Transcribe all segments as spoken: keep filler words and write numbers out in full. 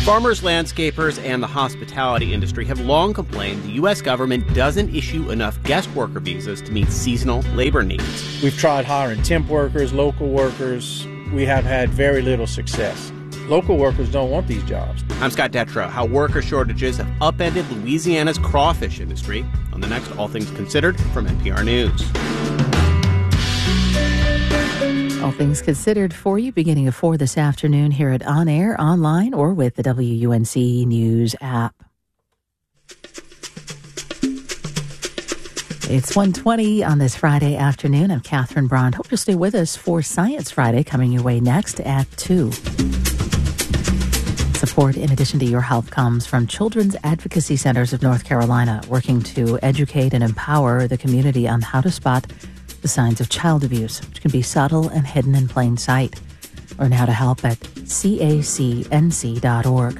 Farmers, landscapers, and the hospitality industry have long complained the U S government doesn't issue enough guest worker visas to meet seasonal labor needs. We've tried hiring temp workers, local workers. We have had very little success. Local workers don't want these jobs. I'm Scott Detrow. How worker shortages have upended Louisiana's crawfish industry on the next All Things Considered from N P R News. All Things Considered for you beginning at four this afternoon here at On Air, online, or with the W U N C News app. It's one twenty on this Friday afternoon. I'm Catherine Brond. Hope you'll stay with us for Science Friday, coming your way next at two. Support, in addition to your help, comes from Children's Advocacy Centers of North Carolina, working to educate and empower the community on how to spot the signs of child abuse, which can be subtle and hidden in plain sight. Learn how to help at C A C N C dot org.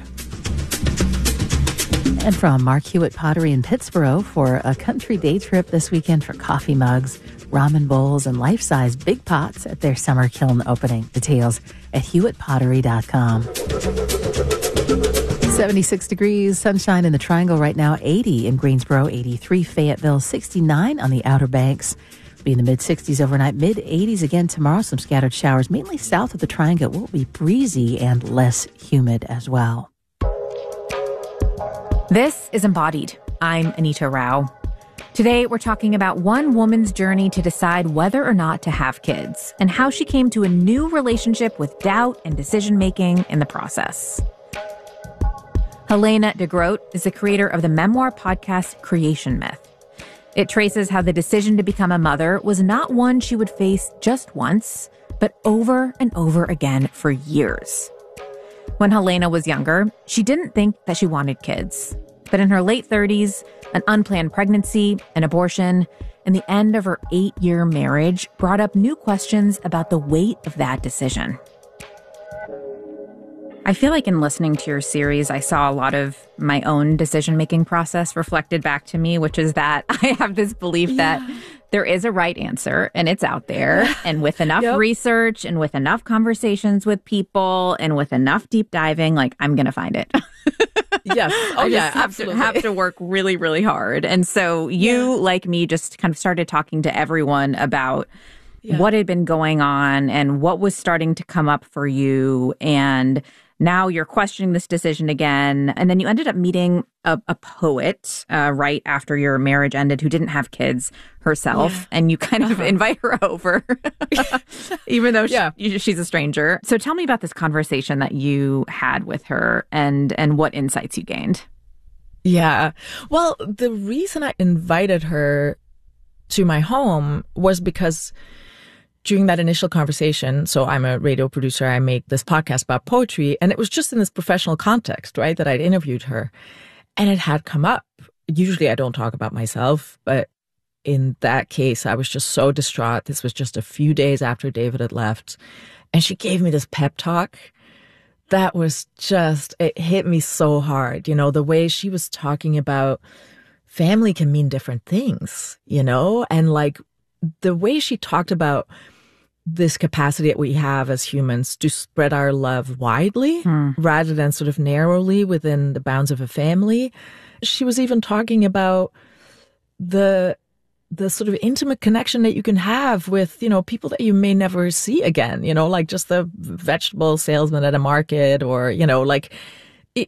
And from Mark Hewitt Pottery in Pittsburgh for a country day trip this weekend for coffee mugs, ramen bowls, and life-size big pots at their summer kiln opening. Details at hewitt pottery dot com. seventy-six degrees, sunshine in the Triangle right now, eighty in Greensboro, eighty-three Fayetteville, sixty-nine on the Outer Banks. Be in the mid-sixties overnight, mid-eighties again tomorrow. Some scattered showers, mainly south of the Triangle. It will be breezy and less humid as well. This is Embodied. I'm Anita Rao. Today, we're talking about one woman's journey to decide whether or not to have kids and how she came to a new relationship with doubt and decision-making in the process. Helena de Groot is the creator of the memoir podcast Creation Myth. It traces how the decision to become a mother was not one she would face just once, but over and over again for years. When Helena was younger, she didn't think that she wanted kids. But in her late thirties, an unplanned pregnancy, an abortion, and the end of her eight-year marriage brought up new questions about the weight of that decision. I feel like in listening to your series, I saw a lot of my own decision-making process reflected back to me, which is that I have this belief yeah. that there is a right answer and it's out there. And with enough yep. research and with enough conversations with people and with enough deep diving, like, I'm going to find it. Yes. Oh, I yeah, just have absolutely. to, have to work really, really hard. And so you, yeah. like me, just kind of started talking to everyone about yeah. what had been going on and what was starting to come up for you. And now you're questioning this decision again. And then you ended up meeting a, a poet uh, right after your marriage ended who didn't have kids herself. Yeah. And you kind of uh-huh. invite her over, even though she, yeah. she's a stranger. So tell me about this conversation that you had with her and, and what insights you gained. Yeah. Well, the reason I invited her to my home was because during that initial conversation, so I'm a radio producer, I make this podcast about poetry, and it was just in this professional context, right, that I'd interviewed her. And it had come up. Usually I don't talk about myself, but in that case, I was just so distraught. This was just a few days after David had left. And she gave me this pep talk that was just, it hit me so hard. You know, the way she was talking about family can mean different things, you know, and like the way she talked about this capacity that we have as humans to spread our love widely hmm. rather than sort of narrowly within the bounds of a family. She was even talking about the the sort of intimate connection that you can have with, you know, people that you may never see again, you know, like just the vegetable salesman at a market or, you know, like it,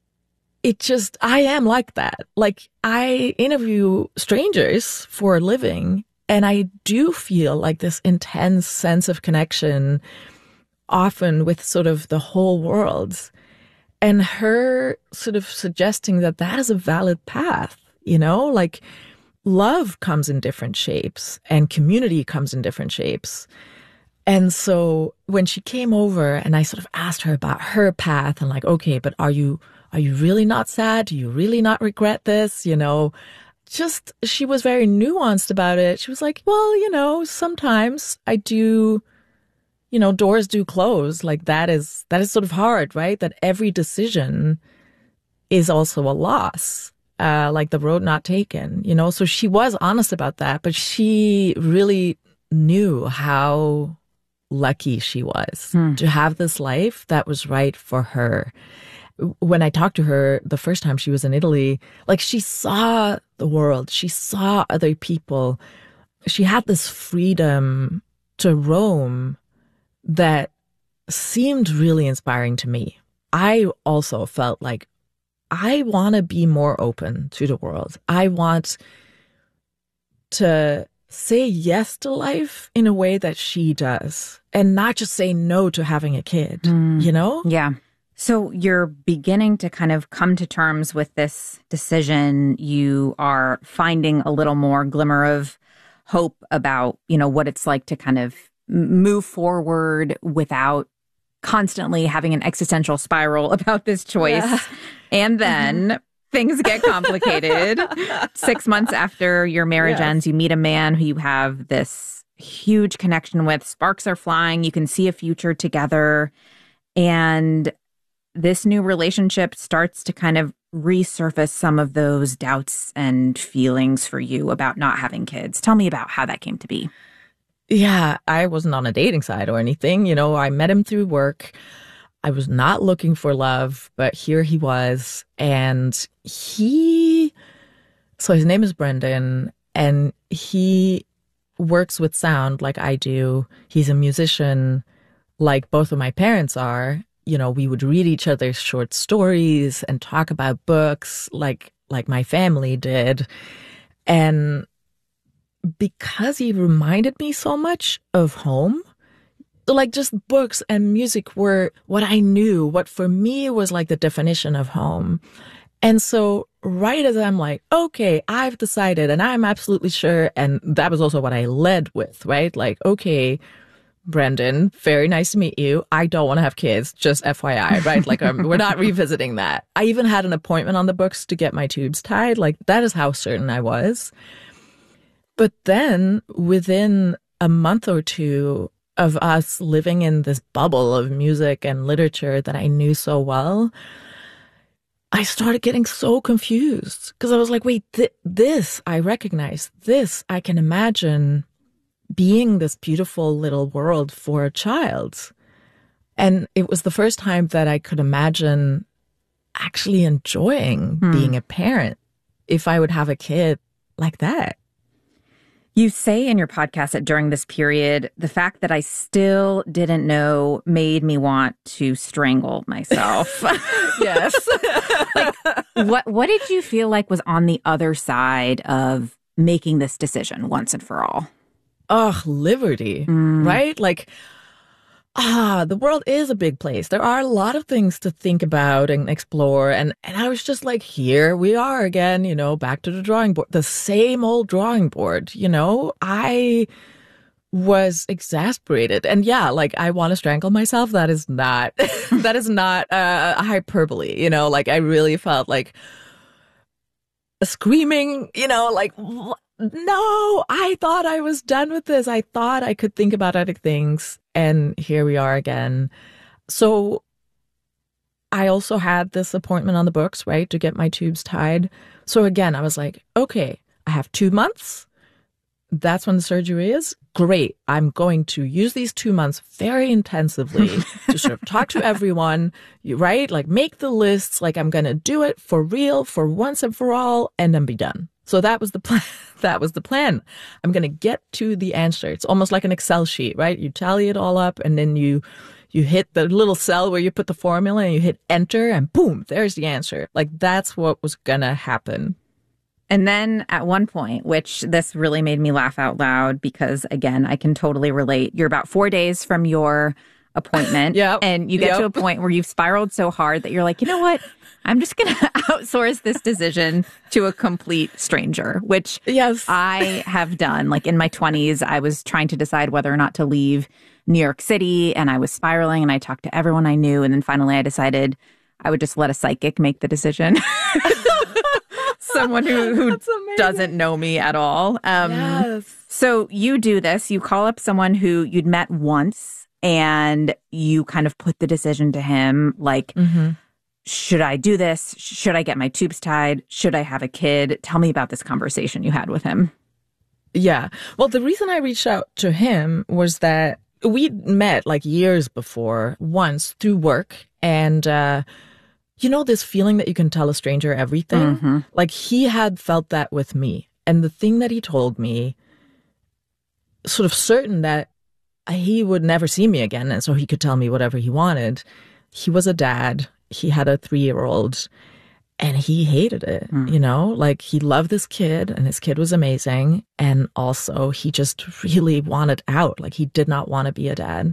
it just, I am like that. Like I interview strangers for a living. And I do feel like this intense sense of connection, often with sort of the whole world. And her sort of suggesting that that is a valid path, you know, like love comes in different shapes and community comes in different shapes. And so when she came over and I sort of asked her about her path and like, okay, but are you, are you really not sad? Do you really not regret this? You know, just, she was very nuanced about it. She was like, well, you know, sometimes I do, you know, doors do close. Like that is, that is sort of hard, right? That every decision is also a loss, uh, like the road not taken, you know? So she was honest about that, but she really knew how lucky she was hmm. to have this life that was right for her. when I talked to her the first time she was in Italy, like she saw the world, she saw other people. She had this freedom to roam that seemed really inspiring to me. I also felt like I want to be more open to the world. I want to say yes to life in a way that she does and not just say no to having a kid, mm. you know? Yeah. So you're beginning to kind of come to terms with this decision. You are finding a little more glimmer of hope about, you know, what it's like to kind of move forward without constantly having an existential spiral about this choice. Yeah. And then things get complicated. Six months after your marriage yes. ends, you meet a man who you have this huge connection with. Sparks are flying. You can see a future together. And this new relationship starts to kind of resurface some of those doubts and feelings for you about not having kids. Tell me about how that came to be. Yeah, I wasn't on a dating site or anything. You know, I met him through work. I was not looking for love, but here he was. And he, so his name is Brendan, and he works with sound like I do. He's a musician like both of my parents are. You know, we would read each other's short stories and talk about books like like my family did. And because he reminded me so much of home, like just books and music were what I knew, what for me was like the definition of home. And so right as I'm like, okay, I've decided and I'm absolutely sure. And that was also what I led with, right? Like, okay, Brendan, very nice to meet you. I don't want to have kids, just F Y I, right? Like, um, we're not revisiting that. I even had an appointment on the books to get my tubes tied. Like, that is how certain I was. But then within a month or two of us living in this bubble of music and literature that I knew so well, I started getting so confused because I was like, wait, th- this I recognize, this I can imagine being this beautiful little world for a child. And it was the first time that I could imagine actually enjoying hmm. being a parent if I would have a kid like that. You say in your podcast that during this period, the fact that I still didn't know made me want to strangle myself. Yes. Like, what, what did you feel like was on the other side of making this decision once and for all? Oh, liberty, mm. right? Like, ah, the world is a big place. There are a lot of things to think about and explore. And, and I was just like, here we are again, you know, back to the drawing board, the same old drawing board, you know, I was exasperated. And yeah, like, I want to strangle myself. That is not, that is not uh, a hyperbole, you know, like I really felt like screaming, you know, like, no, I thought I was done with this. I thought I could think about other things. And here we are again. So I also had this appointment on the books, right, to get my tubes tied. So again, I was like, okay, I have two months. That's when the surgery is. Great. I'm going to use these two months very intensively to sort of talk to everyone, right? Like make the lists, like I'm going to do it for real, for once and for all, and then be done. So that was the plan. That was the plan. I'm going to get to the answer. It's almost like an Excel sheet, right? You tally it all up and then you you hit the little cell where you put the formula and you hit enter and boom, there's the answer. Like that's what was going to happen. And then at one point, which this really made me laugh out loud because, again, I can totally relate. You're about four days from your appointment. Yep. And you get yep. to a point where you've spiraled so hard that you're like, you know what? I'm just going to outsource this decision to a complete stranger, which yes. I have done. Like in my twenties, I was trying to decide whether or not to leave New York City, and I was spiraling, and I talked to everyone I knew. And then finally I decided I would just let a psychic make the decision. Someone who, who doesn't know me at all. Um, yes. So you do this. You call up someone who you'd met once, and you kind of put the decision to him, like, mm-hmm. should I do this? Should I get my tubes tied? Should I have a kid? Tell me about this conversation you had with him. Yeah. Well, the reason I reached out to him was that we met like years before, once through work. And uh, you know, this feeling that you can tell a stranger everything? Mm-hmm. Like, he had felt that with me. And the thing that he told me, sort of certain that he would never see me again, and so he could tell me whatever he wanted. He was a dad. He had a three-year-old, and he hated it, mm. you know? Like, he loved this kid, and his kid was amazing. And also, he just really wanted out. Like, he did not want to be a dad.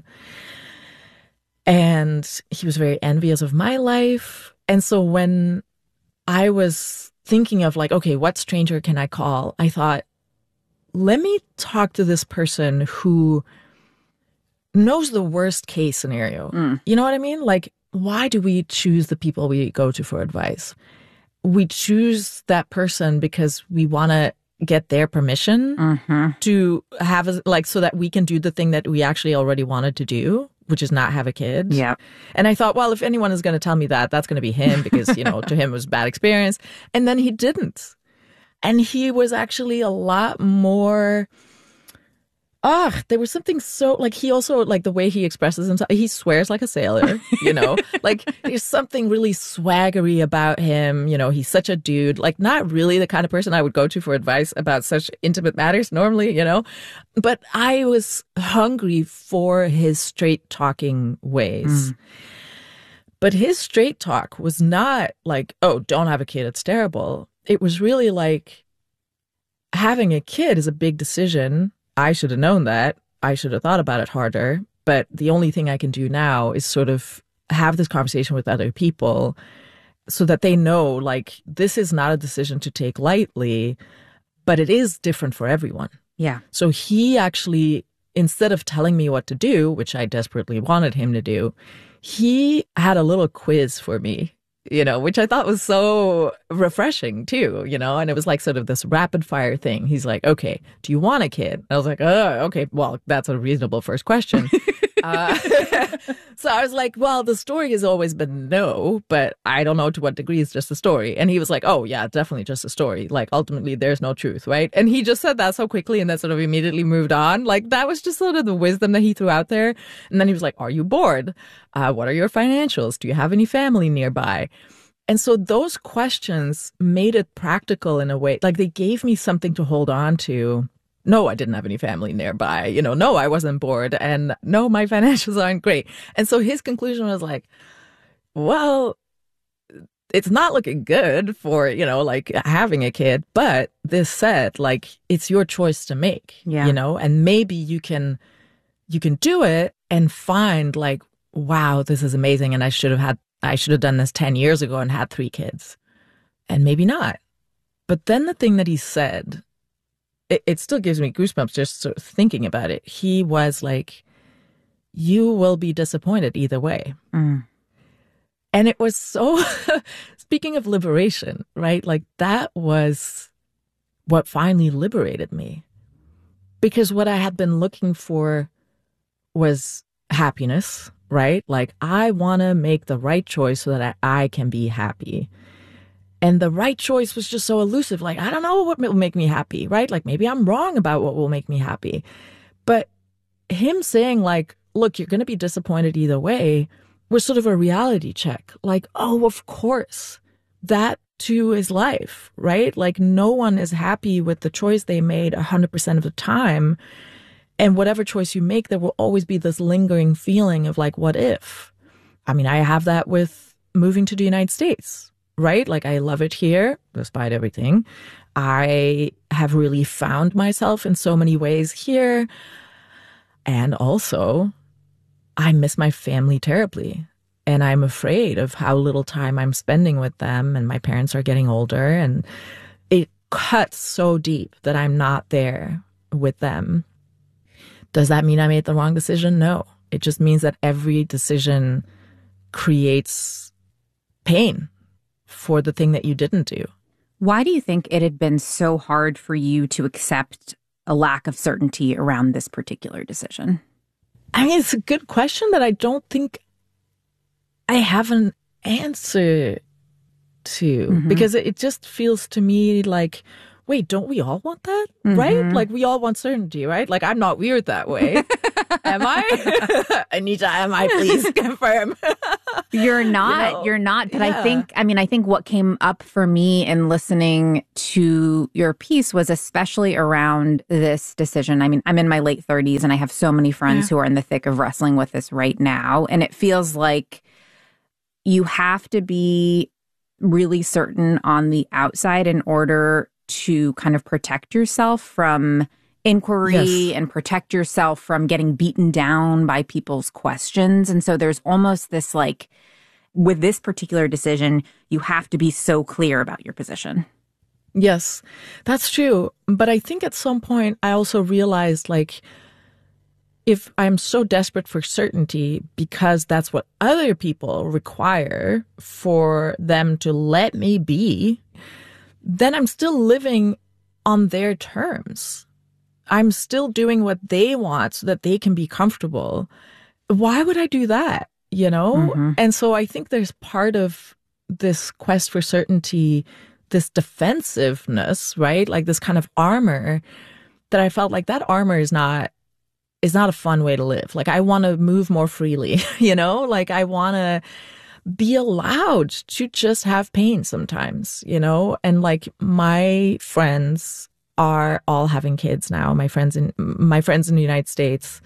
And he was very envious of my life. And so when I was thinking of, like, okay, what stranger can I call? I thought, let me talk to this person who knows the worst case scenario. Mm. You know what I mean? Like, why do we choose the people we go to for advice? We choose that person because we want to get their permission mm-hmm. to have, a, like, so that we can do the thing that we actually already wanted to do, which is not have a kid. Yeah. And I thought, well, if anyone is going to tell me that, that's going to be him because, you know, to him it was a bad experience. And then he didn't. And he was actually a lot more, ah, there was something so, like, he also, like, the way he expresses himself, he swears like a sailor, you know? Like, there's something really swaggery about him, you know? He's such a dude, like, not really the kind of person I would go to for advice about such intimate matters normally, you know? But I was hungry for his straight talking ways. Mm. But his straight talk was not like, oh, don't have a kid, it's terrible. It was really like, having a kid is a big decision. I should have known that. I should have thought about it harder. But the only thing I can do now is sort of have this conversation with other people so that they know, like, this is not a decision to take lightly, but it is different for everyone. Yeah. So he actually, instead of telling me what to do, which I desperately wanted him to do, he had a little quiz for me, you know, which I thought was so refreshing too, you know, and it was like sort of this rapid fire thing. He's like, okay, do you want a kid? I was like, oh, okay, well, that's a reasonable first question. uh, so I was like, well, the story has always been no, but I don't know to what degree it's just a story. And he was like, oh, yeah, definitely just a story. Like, ultimately, there's no truth, right? And he just said that so quickly and then sort of immediately moved on. Like, that was just sort of the wisdom that he threw out there. And then he was like, are you bored? Uh, what are your financials? Do you have any family nearby? And so those questions made it practical in a way. Like, they gave me something to hold on to. No, I didn't have any family nearby. You know, no, I wasn't bored. And no, my financials aren't great. And so his conclusion was like, well, it's not looking good for, you know, like having a kid. But this said, like, it's your choice to make, yeah. you know, and maybe you can, you can do it and find like, wow, this is amazing. And I should have had, I should have done this ten years ago and had three kids. And maybe not. But then the thing that he said, It, it still gives me goosebumps just sort of thinking about it. He was like, you will be disappointed either way. Mm. And it was so, speaking of liberation, right? Like, that was what finally liberated me. Because what I had been looking for was happiness, right? Like, I want to make the right choice so that I, I can be happy. And the right choice was just so elusive. Like, I don't know what will make me happy, right? Like, maybe I'm wrong about what will make me happy. But him saying, like, look, you're going to be disappointed either way was sort of a reality check. Like, oh, of course, that too is life, right? Like, no one is happy with the choice they made one hundred percent of the time. And whatever choice you make, there will always be this lingering feeling of, like, what if? I mean, I have that with moving to the United States. Right? Like, I love it here, despite everything. I have really found myself in so many ways here. And also, I miss my family terribly. And I'm afraid of how little time I'm spending with them. And my parents are getting older. And it cuts so deep that I'm not there with them. Does that mean I made the wrong decision? No. It just means that every decision creates pain for the thing that you didn't do. Why do you think it had been so hard for you to accept a lack of certainty around this particular decision? I mean, it's a good question that I don't think I have an answer to, mm-hmm. because it just feels to me like, wait, don't we all want that? Mm-hmm. Right? Like, we all want certainty, right? Like, I'm not weird that way. Am I? Anita, am I? Please confirm. You're not. You know, you're not. But yeah. I think, I mean, I think what came up for me in listening to your piece was especially around this decision. I mean, I'm in my late thirties and I have so many friends Yeah. who are in the thick of wrestling with this right now. And it feels like you have to be really certain on the outside in order to kind of protect yourself from inquiry Yes. and protect yourself from getting beaten down by people's questions. And so there's almost this like, with this particular decision, you have to be so clear about your position. Yes, that's true. But I think at some point I also realized, like, if I'm so desperate for certainty because that's what other people require for them to let me be, then I'm still living on their terms. I'm still doing what they want so that they can be comfortable. Why would I do that? You know? Mm-hmm. And so I think there's part of this quest for certainty, this defensiveness, right? Like this kind of armor that I felt like that armor is not, is not a fun way to live. Like I want to move more freely, you know? Like I want to be allowed to just have pain sometimes, you know? And like my friends are all having kids now. My friends in my friends in the United States,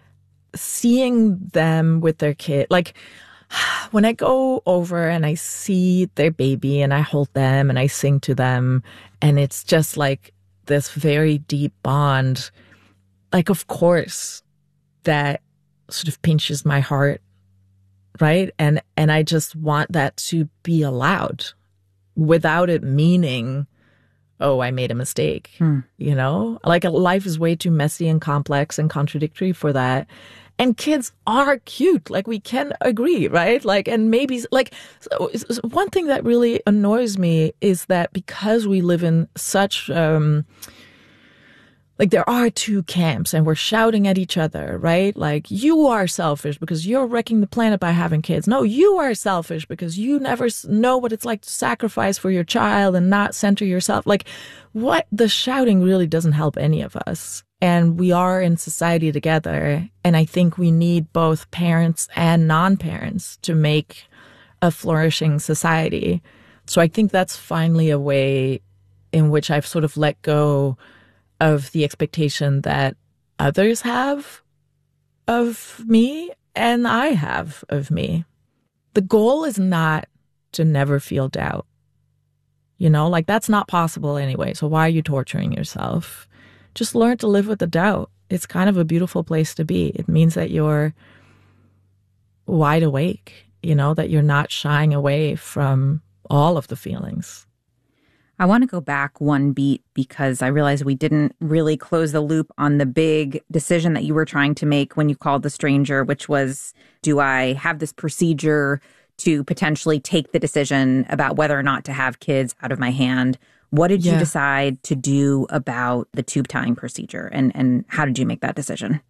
seeing them with their kid, like when I go over and I see their baby and I hold them and I sing to them, and it's just like this very deep bond. Like, of course, that sort of pinches my heart, right? And and I just want that to be allowed without it meaning, oh, I made a mistake, Hmm. you know? Like, life is way too messy and complex and contradictory for that. And kids are cute. Like, we can agree, right? Like, and maybe, like, so, so one thing that really annoys me is that because we live in such, um, like, there are two camps and we're shouting at each other, right? Like, you are selfish because you're wrecking the planet by having kids. No, you are selfish because you never know what it's like to sacrifice for your child and not center yourself. Like, what the shouting really doesn't help any of us. And we are in society together. And I think we need both parents and non-parents to make a flourishing society. So I think that's finally a way in which I've sort of let go of the expectation that others have of me and I have of me. The goal is not to never feel doubt. You know, like that's not possible anyway. So why are you torturing yourself? Just learn to live with the doubt. It's kind of a beautiful place to be. It means that you're wide awake, you know, that you're not shying away from all of the feelings. I want to go back one beat because I realized we didn't really close the loop on the big decision that you were trying to make when you called the stranger, which was, do I have this procedure to potentially take the decision about whether or not to have kids out of my hand? What did Yeah. you decide to do about the tube tying procedure, and, and how did you make that decision?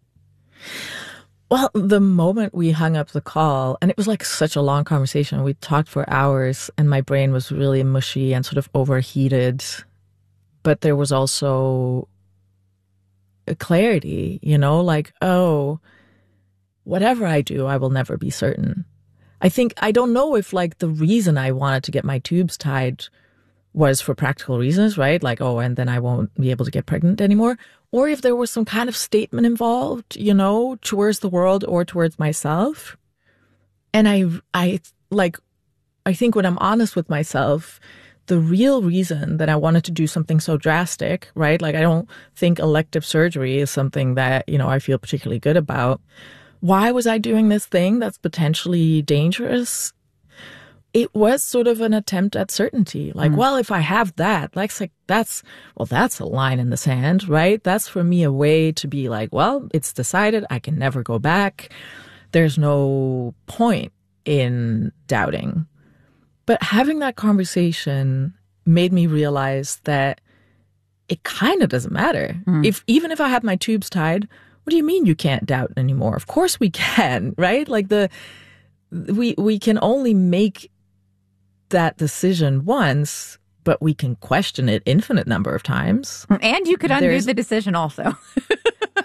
Well, the moment we hung up the call, and it was like such a long conversation, we talked for hours and my brain was really mushy and sort of overheated. But there was also a clarity, you know, like, oh, whatever I do, I will never be certain. I think, I don't know if like the reason I wanted to get my tubes tied was for practical reasons, right? Like, oh, and then I won't be able to get pregnant anymore. Or if there was some kind of statement involved, you know, towards the world or towards myself. And I, I like, I think when I'm honest with myself, the real reason that I wanted to do something so drastic, right? Like, I don't think elective surgery is something that, you know, I feel particularly good about. Why was I doing this thing that's potentially dangerous? It was sort of an attempt at certainty. Like, mm. well, if I have that, that's like, that's, well, that's a line in the sand, right? That's for me a way to be like, well, it's decided. I can never go back. There's no point in doubting. But having that conversation made me realize that it kind of doesn't matter. Mm. If, even if I have my tubes tied, what do you mean you can't doubt anymore? Of course we can, right? Like the, we, we can only make that decision once, but we can question it infinite number of times. And you could undo There's, the decision also.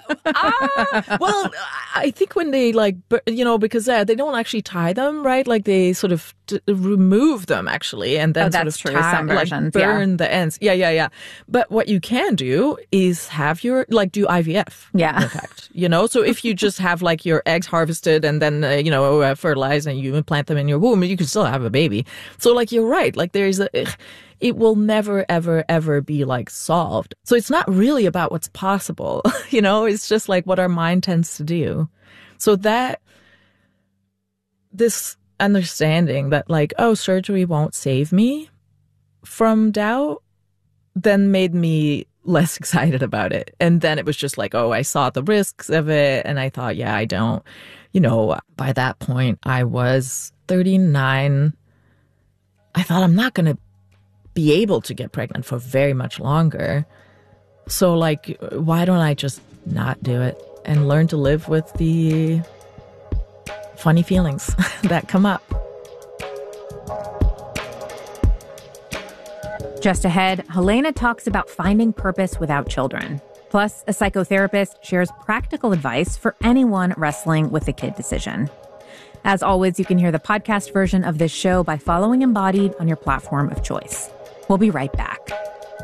ah, well, I think when they like, you know, because uh, they don't actually tie them, right? Like they sort of t- remove them actually, and then oh, sort that's of true. tie, Some versions, like burn yeah. the ends. Yeah, yeah, yeah. But what you can do is have your like do I V F. Yeah. In fact, you know, so if you just have like your eggs harvested and then uh, you know uh, fertilized and you implant them in your womb, you can still have a baby. So like you're right. Like there's a. It will never, ever, ever be like solved. So it's not really about what's possible. You know, it's just like what our mind tends to do. So that this understanding that like, oh, surgery won't save me from doubt then made me less excited about it. And then it was just like, oh, I saw the risks of it. And I thought, yeah, I don't, you know, by that point I was thirty-nine. I thought I'm not going to be able to get pregnant for very much longer. So like, why don't I just not do it and learn to live with the funny feelings that come up? Just ahead, Helena talks about finding purpose without children. Plus, a psychotherapist shares practical advice for anyone wrestling with the kid decision. As always, you can hear the podcast version of this show by following Embodied on your platform of choice. We'll be right back.